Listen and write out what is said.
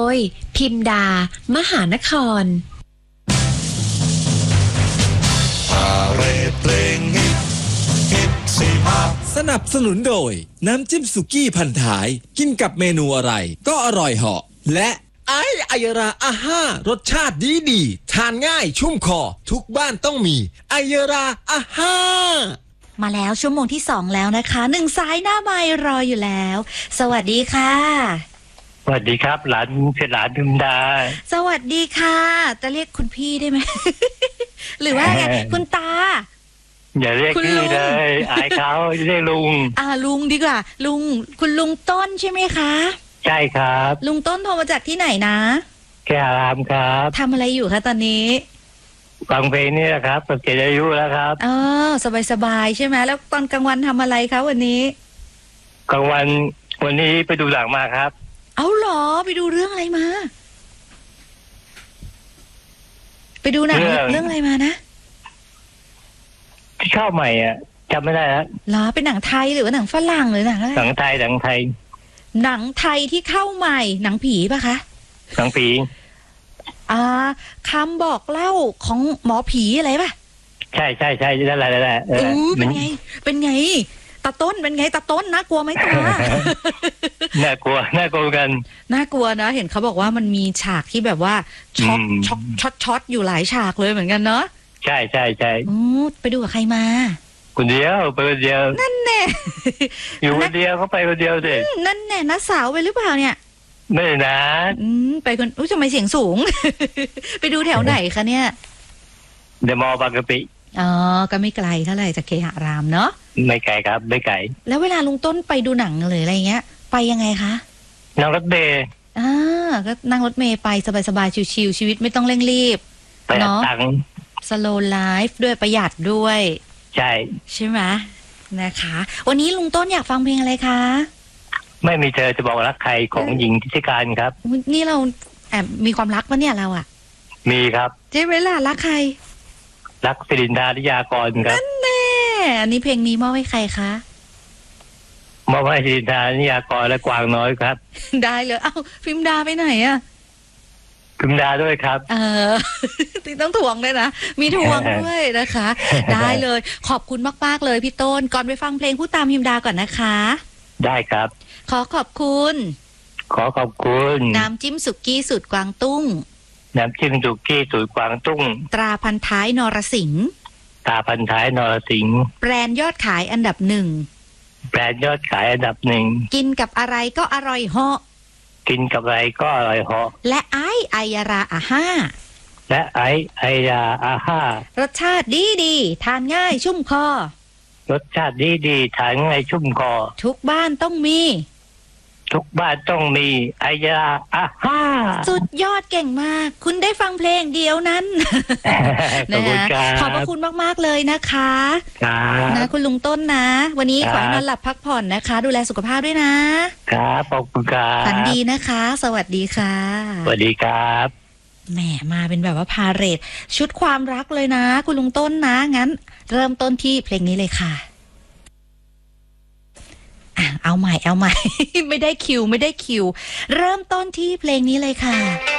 ยพิมดามหานครสนับสนุนโดยน้ำจิ้มสุกี้พันท้ายกินกับเมนูอะไรก็อร่อยเหาะและไอยราอาห้ารสชาติดีทานง่ายชุ่มคอทุกบ้านต้องมีไอยราอาห้ามาแล้วชั่วโมงที่2แล้วนะคะ1สายหน้าไมค์รออยู่แล้วสวัสดีค่ะสวัสดีครับหลานเป็นหลานพิมดาสวัสดีค่ะจะเรียกคุณพี่ได้ไหม หรือว่าไงคุณตาอย่าเรียกชื่อเลยอายเขาเรียกลุงลุงดีกว่าลุงคุณลุงต้นใช่ไหมคะใช่ครับลุงต้นโทรมาจากที่ไหนนะแค่อารามครับทำอะไรอยู่คะตอนนี้ฟังเพลงนี่แหละครับเกษียณอายุแล้วครับสบายใช่ไหมแล้วตอนกลางวันทำอะไรคะวันนี้กลางวันวันนี้ไปดูหนังมาครับเอาเหรอไปดูเรื่องอะไรมาไปดูหนังเรื่องอะไรมานะที่เข้าใหม่อ่ะจำไม่ได้แล้วเหรอเป็นหนังไทยหรือว่าหนังฝรั่งหรือหนังอะไรหนังไทยหนังไทยที่เข้าใหม่หนังผีป่ะคะหนังผีคำบอกเล่าของหมอผีอะไรป่ะใช่นั่นแหละเป็นไงตาต้นเป็นไงตาต้นน่ากลัวไหมตาน่ากลัวกันน่ากลัวนะเห็นเขาบอกว่ามันมีฉากที่แบบว่าช็อตอยู่หลายฉากเลยเหมือนกันเนาะใช่ไปดูกับใครมาคนเดียวไปคนเดียวนั่นแน่อยู่คนเดียวเขาไปคนเดียวสินั่นแน่น้าสาวไปหรือเปล่าเนี่ยไม่นะไปคนทำไมเสียงสูง ไปดูแถวไหนคะเนี่ยเดอะมอลล์บางกะปิก็ไม่ไกลเท่าไหร่จากเคหะรามเนาะไม่ไกลครับไม่ไกลแล้วเวลาลุงต้นไปดูหนังหรืออะไรเงี้ยไปยังไงคะนั่งรถเมล์ก็นั่งรถเมล์ไปสบายๆชิวๆชีวิตไม่ต้องเร่งรีบเนาะ slow life ด้วยประหยัดด้วยใช่ไหมนะคะวันนี้ลุงต้นอยากฟังเพลงอะไรคะไม่มีเธอจะบอกรักใครของหญิงทิติการครับนี่เราแอบมีความรักปะเนี่ยเราอ่ะมีครับเจ๊เวลารักใครรักสิรินดานิยากรครับนั่นแน่อันนี้เพลงนี้มอบให้ใครคะมอบให้สิรินดานิยากรและกวางน้อยครับได้เลยพิมดาไปไหนอ่ะพิมดาด้วยครับที่ต้องทวงด้วยนะมีทวงด้วยนะคะได้เลยขอบคุณมากๆเลยพี่ต้นก่อนไปฟังเพลงพูดตามพิมดาก่อนนะคะได้ครับขอบคุณน้ำจิ้มสุกี้สูตรกวางตุ้งน้ำจิ้มสุกี้สูตรกวางตุ้งตราพันท้ายนรสิงห์แบรนด์ยอดขายอันดับ1กินกับอะไรก็อร่อยเหาะและไอราอาห้ารสชาติดีทานง่ายชุ่มคอทุกบ้านต้องมีไอยาอาห้าสุดยอดเก่งมากคุณได้ฟังเพลงเดียวนั้นขอบพระคุณมากๆเลยนะคะนะคุณลุงต้นนะวันนี้ขอให้นอนหลับพักผ่อนนะคะดูแลสุขภาพด้วยนะครับขอบคุณครับฝันดีนะคะสวัสดีค่ะสวัสดีครับแหมมาเป็นแบบว่าพาเหรดชุดความรักเลยนะคุณลุงต้นนะงั้นเริ่มต้นที่เพลงนี้เลยค่ะเอาใหม่ ไม่ได้คิวเริ่มต้นที่เพลงนี้เลยค่ะ